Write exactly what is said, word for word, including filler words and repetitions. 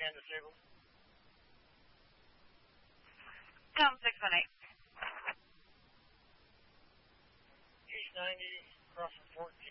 and disabled. Come six one eight. East ninety, crossing fourteen.